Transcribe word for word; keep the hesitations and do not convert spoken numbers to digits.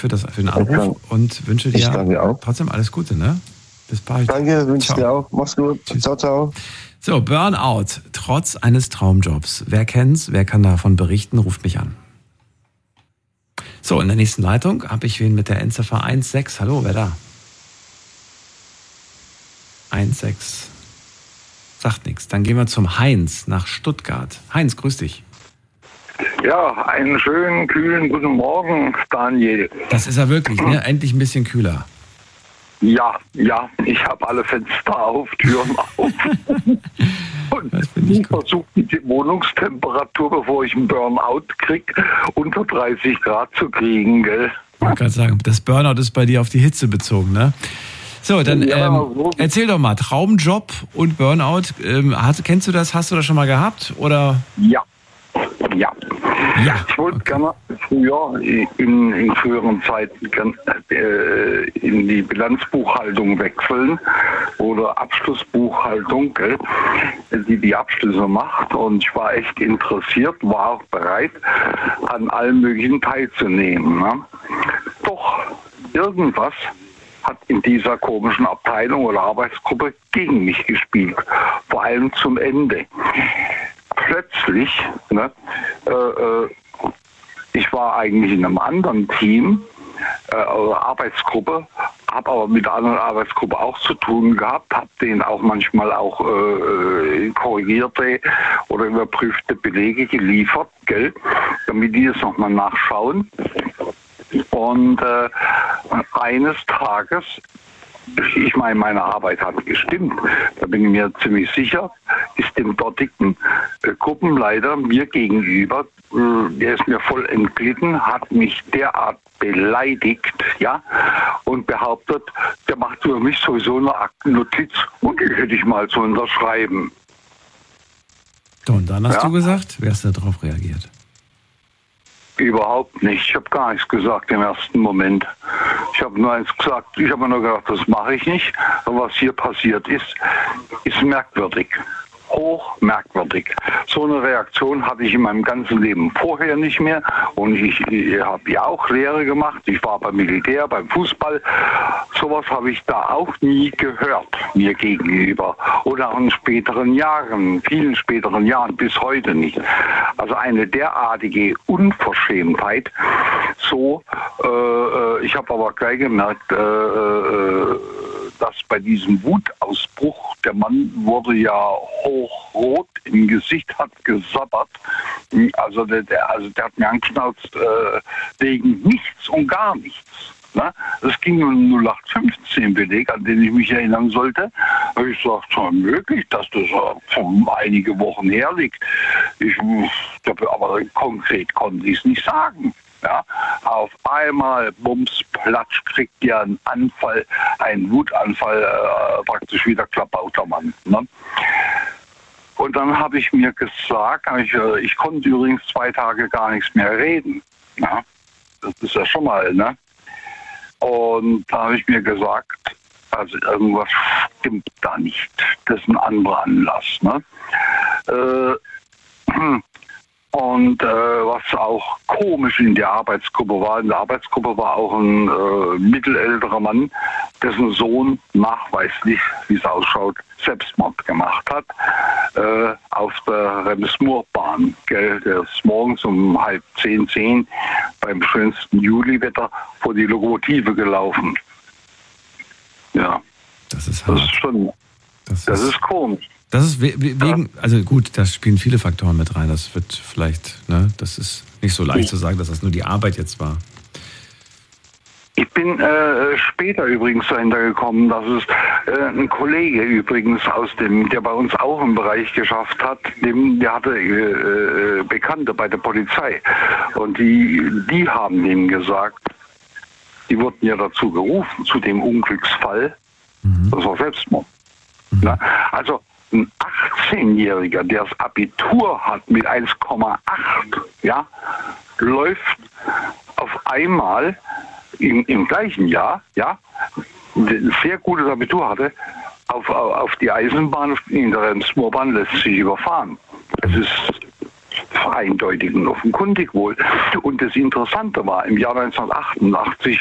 für, das, für den Anruf und wünsche dir trotzdem alles Gute, ne? Bis bald. Danke, wünsche dir auch. Mach's gut. Tschüss. Ciao, ciao. So, Burnout, trotz eines Traumjobs. Wer kennt's? Wer kann davon berichten? Ruft mich an. So, in der nächsten Leitung habe ich wen mit der Endziffer eins sechs. Hallo, wer da? eins sechs. Sagt nichts. Dann gehen wir zum Heinz nach Stuttgart. Heinz, grüß dich. Ja, einen schönen, kühlen guten Morgen, Daniel. Das ist er wirklich, ne? Endlich ein bisschen kühler. Ja, ja, ich habe alle Fenster auf, Türen auf. Und ich versuche die Wohnungstemperatur, bevor ich einen Burnout kriege, unter dreißig Grad zu kriegen, gell? Ich wollte gerade sagen, das Burnout ist bei dir auf die Hitze bezogen, ne? So, dann Ja, ähm, so. erzähl doch mal, Traumjob und Burnout, ähm, hast, kennst du das, hast du das schon mal gehabt, oder? Ja, ja. Ja. Ich wollte Okay. gerne früher, in, in früheren Zeiten, gern, äh, in die Bilanzbuchhaltung wechseln oder Abschlussbuchhaltung, gell, die die Abschlüsse macht. Und ich war echt interessiert, war auch bereit, an allem Möglichen teilzunehmen. Ne? Doch irgendwas hat in dieser komischen Abteilung oder Arbeitsgruppe gegen mich gespielt, vor allem zum Ende. Plötzlich, ne, äh, äh, ich war eigentlich in einem anderen Team äh, oder Arbeitsgruppe, habe aber mit der anderen Arbeitsgruppe auch zu tun gehabt, habe denen auch manchmal auch äh, korrigierte oder überprüfte Belege geliefert, gell, damit die es nochmal nachschauen. Und äh, eines Tages, ich meine, meine Arbeit hat gestimmt, da bin ich mir ziemlich sicher, ist dem dortigen äh, Gruppenleiter mir gegenüber, äh, der ist mir voll entglitten, hat mich derart beleidigt, ja, und behauptet, der macht über mich sowieso eine Aktennotiz und die hätte ich mal zu unterschreiben. So, und dann hast Ja? du gesagt, wer hast du darauf reagiert? Überhaupt nicht. Ich habe gar nichts gesagt im ersten Moment. Ich habe nur eins gesagt, ich habe nur gedacht, das mache ich nicht. Aber was hier passiert ist, ist merkwürdig. Hoch merkwürdig. So eine Reaktion hatte ich in meinem ganzen Leben vorher nicht mehr. Und ich, ich habe ja auch Lehre gemacht. Ich war beim Militär, beim Fußball. Sowas habe ich da auch nie gehört, mir gegenüber. Oder auch in späteren Jahren, vielen späteren Jahren, bis heute nicht. Also eine derartige Unverschämtheit. So, äh, ich habe aber gleich gemerkt, äh, äh, dass bei diesem Wutausbruch, der Mann wurde ja hochrot im Gesicht, hat gesabbert. Also der, der, also der hat mir angeschnauzt äh, wegen nichts und gar nichts. Ne? Es ging um einen null acht fünfzehn Beleg, an den ich mich erinnern sollte. Aber ich sagte, schon möglich, dass das schon einige Wochen her liegt. Ich, aber konkret konnte ich es nicht sagen. Ja, auf einmal, bums, platsch, kriegt ihr einen Anfall, einen Wutanfall, äh, praktisch wie der Klabauter Mann. Ne? Und dann habe ich mir gesagt, ich, äh, ich konnte übrigens zwei Tage gar nichts mehr reden. Ja? Das ist ja schon mal, ne? Und da habe ich mir gesagt, also irgendwas stimmt da nicht. Das ist ein anderer Anlass. Ne? Äh, Und äh, was auch komisch in der Arbeitsgruppe war, in der Arbeitsgruppe war auch ein äh, mittelälterer Mann, dessen Sohn nachweislich, wie es ausschaut, Selbstmord gemacht hat, äh, auf der Rems-Murr-Bahn. Der ist morgens um halb zehn, zehn beim schönsten Juliwetter vor die Lokomotive gelaufen. Ja. Das ist hart. Das ist schon, das, das ist, ist komisch. Das ist we- we- wegen, also gut, da spielen viele Faktoren mit rein. Das wird vielleicht, ne, das ist nicht so leicht zu sagen, dass das nur die Arbeit jetzt war. Ich bin äh, später übrigens dahinter gekommen, dass es äh, ein Kollege übrigens aus dem, der bei uns auch im Bereich geschafft hat, dem, der hatte äh, Bekannte bei der Polizei und die, die haben dem gesagt, die wurden ja dazu gerufen, zu dem Unglücksfall, mhm. das war Selbstmord. Mhm. Na, also ein achtzehnjähriger, der das Abitur hat mit eins Komma acht, ja, läuft auf einmal im, im gleichen Jahr, ja, ein sehr gutes Abitur hatte, auf, auf die Eisenbahn in der Rems-Murr-Bahn lässt sich überfahren. Es ist eindeutig und offenkundig wohl. Und das Interessante war, im Jahr neunzehnhundertachtundachtzig